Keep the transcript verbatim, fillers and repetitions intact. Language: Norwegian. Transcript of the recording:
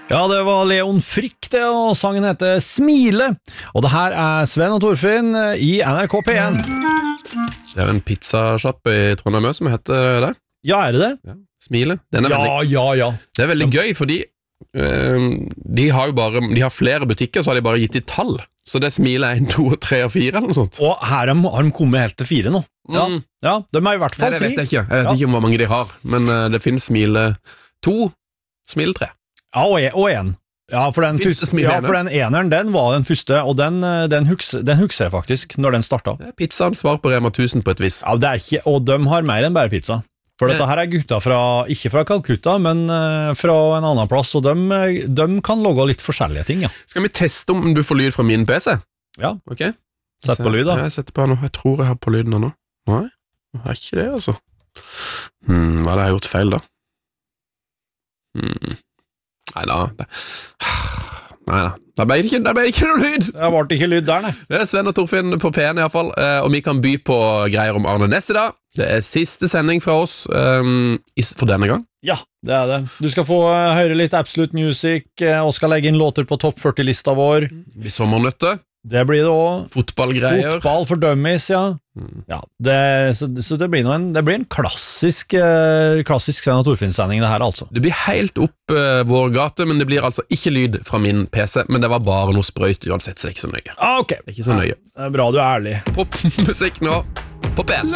Ja, det var Leon Frick det, og sangen heter Smile. Og det her er Sven og Torfinn i N R K P én. Det er jo en pizzashoppe i Trondheim som heter det. Ja, er det det? Ja. Smile. Den er ja, veldig, ja, ja. Det er veldig gøy, fordi øh, de har jo bare De har flere butikker, så har de bare gitt i tall. Så det smiler en, to, tre og fire eller noe sånt. Og her har de kommet helt til fire nå. Ja, Mm. ja de er i hvert fall Nei, det tre. vet jeg ikke. Jeg vet Ja. ikke om hvor mange de har, men øh, det finnes smile to, smile tre. Ja, og en. Og en. Ja, for den, Finnes det første, smil ja, ene? for den eneren, den var den første, og den, den, husker, den husker jeg faktisk, når den startet. Det er pizzaen svar på Rema tusen på et vis. Ja, det er ikke, og de har mer enn bare pizza. For dette her er gutta fra, ikke fra Calcutta, men uh, fra en annen plass, og de, de kan logge litt forskjellige ting, ja. Skal vi teste om du får lyd fra min P C? Ja, Ok. sett på lyd da. Ja, jeg setter på her nå. Jeg tror jeg har på lyden nå. Nei, jeg har ikke det, altså. Hmm, hva hadde jeg gjort feil da? Hmm. Nei da. Det... Nei da. Da ble det ikke, da ble det ikke noe lyd. Det ble ikke lyd der, nei. Det er Sven og Torfinn på P én i hvert fall, eh, og vi kan by på greier om Arne Næss i dag. Det er siste sending fra oss um, for denne gang. Ja, det er det. Du skal få uh, høre litt Absolute Music, uh, og skal legge inn låter på topp førti-lista vår. Vi sommernøtte, Det blir det også. fotballgreier. Fotball for dummies, ja. Mm. Ja, det, så, så det blir nå en, det blir en klassisk, uh, klassisk Sven og Torfinn-sending det her, altså. Det blir helt opp uh, vår gate, men det blir altså ikke lyd fra min P C, men det var bare noe sprøyt uansett, så det er ikke så nøye. Ah, ok. Det er ikke så nøye. Det er bra du er ærlig. Popmusikk nå på P én.